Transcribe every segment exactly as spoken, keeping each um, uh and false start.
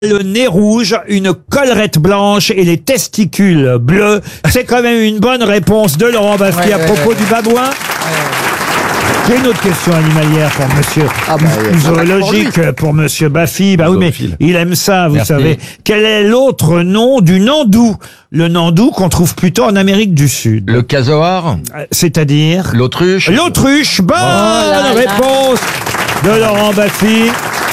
Le nez rouge, une collerette blanche et les testicules bleus. C'est quand même une bonne réponse de Laurent Baffie Ouais, à ouais, propos ouais. du babouin. J'ai une autre question animalière pour monsieur. Ah bah, Ou ça va zoologique pour monsieur Baffie. Bah oui, mais Zoophile. il aime ça, vous Merci. savez. Quel est l'autre nom du nandou? Le nandou qu'on trouve plutôt en Amérique du Sud. Le casoar, Euh, C'est-à-dire l'autruche. l'autruche. Bonne là là. réponse de Laurent Baffie.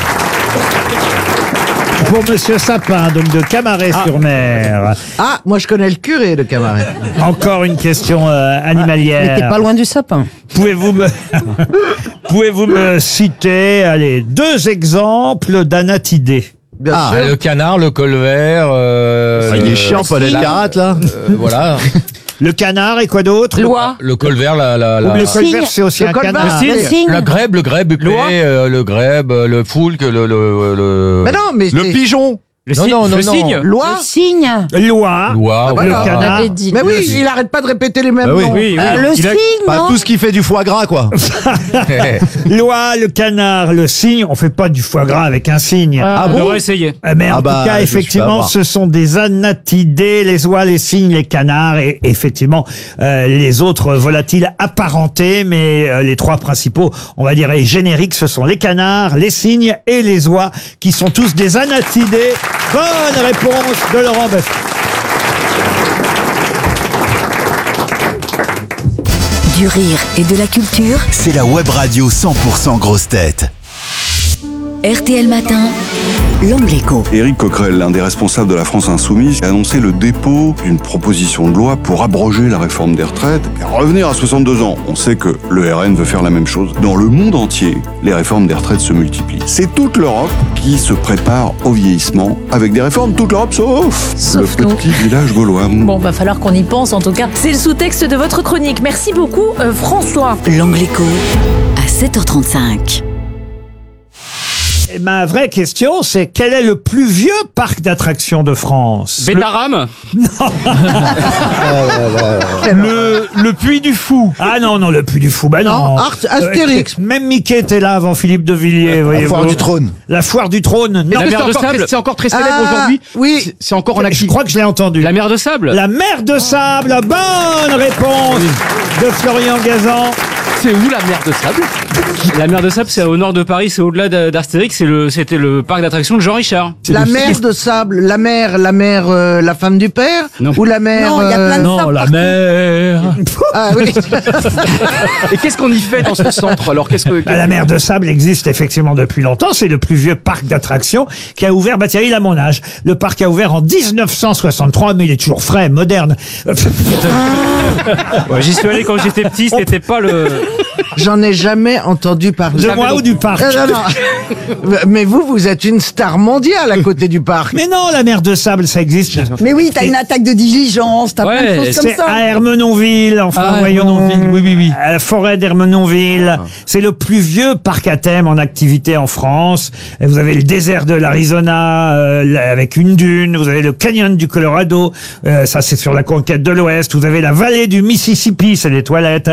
Pour monsieur Sapin, donc de Camaret-sur-Mer. Ah, moi je connais le curé de Camaret. Encore une question euh, Mais animalière. t'es pas loin du sapin. Pouvez-vous me, pouvez-vous me citer, allez, deux exemples d'anatidés? Bien Ah, sûr. le canard, le colvert. Euh, Ah, il est chiant, Paul Elkarat, là. euh, voilà. Le canard et quoi d'autre? Loi. Le colvert, la, la, la, Le cygne. colvert, c'est aussi Le un colvert. canard. Le Le cygne. la grèbe, le grèbe épais, Loi. euh, le grèbe, le foulque, le, le, le... Mais non, mais Le c'est- pigeon. non, non, non, non. Loi. Le cygne. Loi. Loi, Ah, voilà. Le voilà. canard. On avait dit. Mais oui, il arrête pas de répéter les mêmes Bah oui. noms. Oui, Euh, le Il a- cygne, Pas non tout ce qui fait du foie gras, quoi. Loi, le canard, le cygne. On fait pas du foie gras avec un cygne. Ah, bon? On devrait essayer. Euh, Mais en Ah bah, tout cas, je me suis fait effectivement, avoir. ce sont des anatidés, les oies, les cygnes, les canards et effectivement euh, les autres volatiles apparentés. Mais euh, les trois principaux, on va dire, et génériques, ce sont les canards, les cygnes et les oies, qui sont tous des anatidés. Bonne réponse de Laurent Baffie. Du rire et de la culture, C'est la web radio cent pour cent grosse tête. R T L Matin, l'Angle Écho. Éric Coquerel, l'un des responsables de la France Insoumise, a annoncé le dépôt d'une proposition de loi pour abroger la réforme des retraites et revenir à soixante-deux ans. On sait que le R N veut faire la même chose. Dans le monde entier, les réformes des retraites se multiplient. C'est toute l'Europe qui se prépare au vieillissement avec des réformes, toute l'Europe sauf, Sauf le nous. petit village gaulois. Bon, va falloir qu'on y pense en tout cas. C'est le sous-texte de votre chronique. Merci beaucoup, euh, François. L'Angle Écho, à sept heures trente-cinq. Et ma vraie question, c'est quel est le plus vieux parc d'attractions de France? Bétaram. Le, le Puy du Fou. Ah non, non, le Puy du Fou, bah non. Non, Art- Astérix. Euh, même Mickey était là avant Philippe de Villiers, La voyez-vous. foire du trône. La foire du trône, non. La mer de encore sable. très- C'est encore très célèbre Ah, aujourd'hui. oui. C'est- C'est encore en Je activité. crois que je l'ai entendu. La mer de sable. La mer de sable, bonne réponse de Florian Gazan. C'est où la mer de sable? La mer de sable, c'est au nord de Paris, c'est au-delà d'A- d'Astérix. C'est le, c'était le parc d'attractions de Jean Richard. La mère de sable, la mère, la mère, euh, la femme du père, Non. ou la mère. Non, il y a plein de euh, sables partout. mer. Ah oui. Et qu'est-ce qu'on y fait dans ce centre alors? Qu'est-ce que Bah, la mer de sable existe effectivement depuis longtemps. C'est le plus vieux parc d'attractions qui a ouvert, bah tiens, il a mon âge. Le parc a ouvert en dix-neuf cent soixante-trois, mais il est toujours frais, moderne. Ouais, j'y suis allé quand j'étais petit. C'était pas le. J'en ai jamais entendu parler. De moi ou du parc? Non, non, non. Mais vous, vous êtes une star mondiale à côté du parc. Mais non, la mer de sable, ça existe. Mais oui, t'as une attaque de diligence, t'as plein de Ouais, choses comme C'est ça. à Ermenonville, enfin, Ah, voyons. Ermenonville, oui, oui, oui. À la forêt d'Ermenonville. C'est le plus vieux parc à thème en activité en France. Et vous avez le désert de l'Arizona, euh, là, avec une dune. Vous avez le canyon du Colorado. Euh, ça, c'est sur la conquête de l'Ouest. Vous avez la vallée du Mississippi, c'est les toilettes.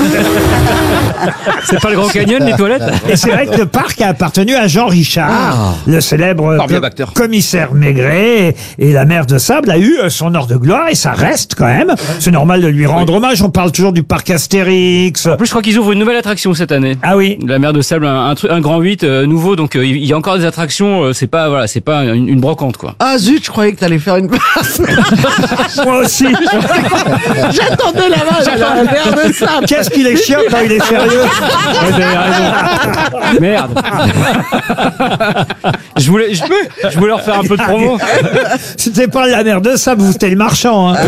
C'est pas le Grand Canyon, les toilettes. Et c'est vrai que le parc a appartenu à Jean Richard, le célèbre Formidable co- acteur. commissaire Maigret. Et la mer de sable a eu euh, son heure de gloire et ça reste quand même. C'est normal de lui rendre hommage. On parle toujours du parc Astérix. En plus, je crois qu'ils ouvrent une nouvelle attraction cette année. Ah oui. La mer de sable, un, un, truc- un grand huit euh, nouveau. Donc euh, il y a encore des attractions. euh, c'est pas voilà, c'est pas une, une brocante quoi. Ah zut, je croyais que t'allais faire une place. Moi aussi. J'attendais la vache à la mer de sable. Qu'est-ce qu'il est chiant quand il est sérieux. Ouais, vous avez raison. Merde. je voulais, je, je voulais leur faire un peu de promo. C'était pas la mer de sable, vous c'était le marchand. Hein.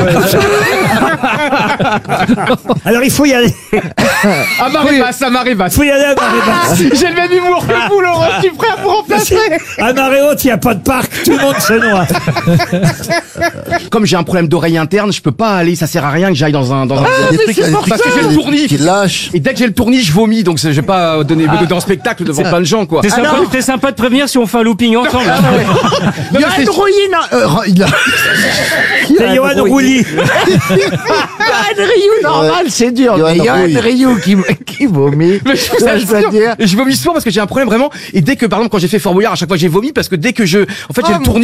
Alors il faut y aller. À marée basse, à marée Il basse. faut y aller à marée basse. J'ai le même humour que vous, Laurent. Je suis prêt à vous remplacer. À marée haute, il n'y a pas de parc. Tout le monde se noie. Comme j'ai un problème d'oreille interne, je peux pas aller. Ça sert à rien que j'aille dans un dans un. Des trucs, des Parce que j'ai le tournis. qui lâchent. Et dès que j'ai le tournis, je vomis. Donc c'est- je vais pas donner me donner en spectacle devant plein de gens quoi. T'es sympa, t'es sympa de prévenir si on fait un looping ensemble. Non, mais c'est- Johan Rouilly, non, euh, il a- C'est Johan Rouilly. Johan Rioux, normal, c'est dur. Johan Mais Johan Rouilly. Rioux qui, qui vomit. Mais je vous Ça, je dois assure, dire. et je vomis souvent parce que j'ai un problème vraiment. Et dès que, par exemple, quand j'ai fait Fort Boyard, à chaque fois j'ai vomi parce que dès que je, en fait, j'ai Oh, le tournis.